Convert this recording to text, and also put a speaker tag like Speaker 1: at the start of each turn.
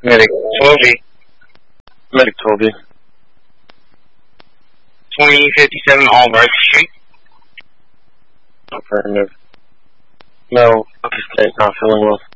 Speaker 1: Medic Toby.
Speaker 2: Medic Toby.
Speaker 1: 2057 Albright Street.
Speaker 2: Affirmative. No, not feeling well.